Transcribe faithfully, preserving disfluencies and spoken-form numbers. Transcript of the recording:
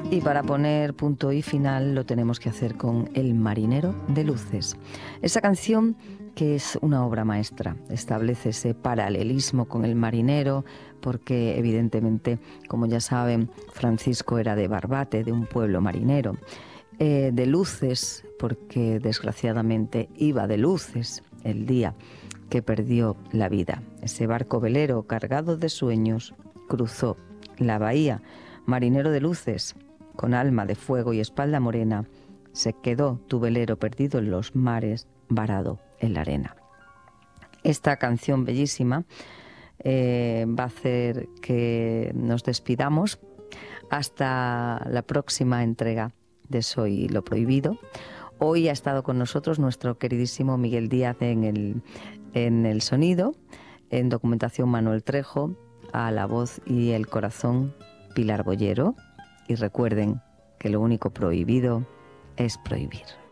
Y para poner punto y final lo tenemos que hacer con El marinero de luces. Esa canción, que es una obra maestra, establece ese paralelismo con el marinero, porque evidentemente, como ya saben, Francisco era de Barbate, de un pueblo marinero. Eh, de luces, porque desgraciadamente iba de luces el día que perdió la vida. Ese barco velero cargado de sueños cruzó la bahía. Marinero de luces, con alma de fuego y espalda morena, se quedó tu velero perdido en los mares, varado en la arena. Esta canción bellísima eh, va a hacer que nos despidamos hasta la próxima entrega de Soy lo Prohibido. Hoy ha estado con nosotros nuestro queridísimo Miguel Díaz en el, en el sonido, en documentación Manuel Trejo, a la voz y el corazón Pilar Bollero. Y recuerden que lo único prohibido es prohibir.